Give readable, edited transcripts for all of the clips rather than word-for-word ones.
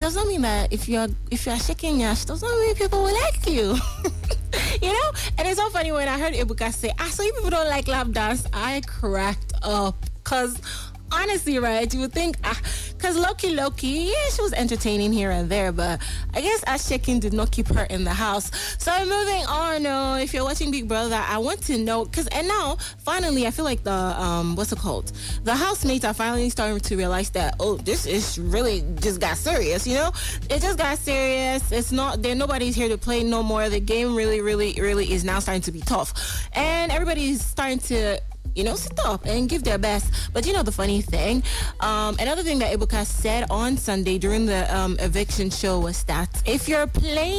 does not mean that if you're shaking yash, does not mean people will like you. You know? And it's so funny when I heard Ebuka say, so you people don't like lap dance, I cracked up. Because honestly, right, you would think, because Loki, yeah, she was entertaining here and there, but I guess ass shaking did not keep her in the house. So moving on, if you're watching Big Brother, I want to know, and now, finally, I feel like the, what's it called? The housemates are finally starting to realize that, this is really just got serious, you know? It just got serious. It's not, nobody's here to play no more. The game really, really, really is now starting to be tough. And everybody's starting to sit up and give their best. But the funny thing, another thing that Ebuka said on Sunday during the eviction show was that if you're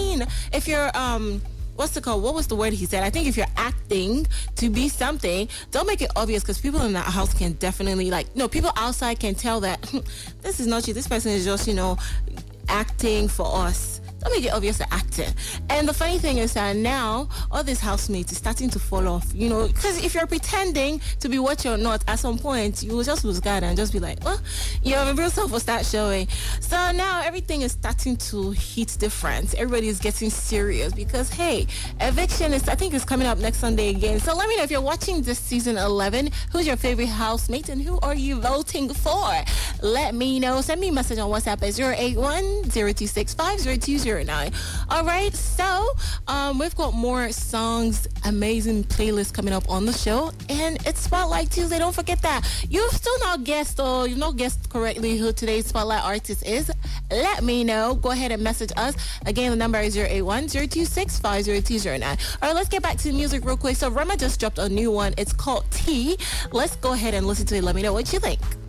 what's it called? What was the word he said? I think if you're acting to be something, don't make it obvious, because people in that house can definitely people outside can tell that this is not you. This person is just, acting for us. Don't make it obvious the acting. And the funny thing is that now all these housemates is starting to fall off, because if you're pretending to be what you're not, at some point you will just lose guard and just be like, your real self will start showing. So now everything is starting to hit different. Everybody is getting serious because, hey, eviction I think is coming up next Sunday again. So let me know if you're watching this season 11, who's your favorite housemate and who are you voting for? Let me know. Send me a message on WhatsApp at 081-0265-0209. All right, so we've got more songs, amazing playlist coming up on the show, and it's Spotlight Tuesday. Don't forget that. You've still not guessed, or you've not guessed correctly who today's Spotlight artist is. Let me know. Go ahead and message us. Again, the number is 081-0265-0209. All right, let's get back to the music real quick. So Rema just dropped a new one. It's called T. Let's go ahead and listen to it. Let me know what you think.